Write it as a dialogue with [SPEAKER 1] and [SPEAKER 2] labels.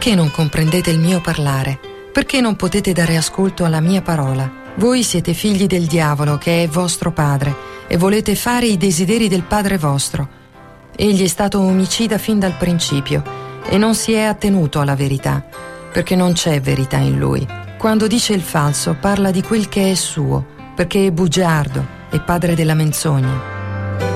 [SPEAKER 1] Perché non comprendete il mio parlare? Perché non potete dare ascolto alla mia parola? Voi siete figli del diavolo, che è vostro padre, e volete fare i desideri del padre vostro. Egli è stato omicida fin dal principio e non si è attenuto alla verità, perché non c'è verità in lui. Quando dice il falso, parla di quel che è suo, perché è bugiardo e padre della menzogna.